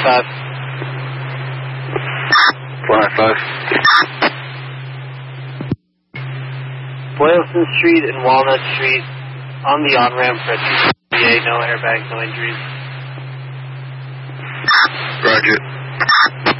495. 495. Boylston Street and Walnut Street on the on-ramp for 238, no airbags, no injuries. Roger.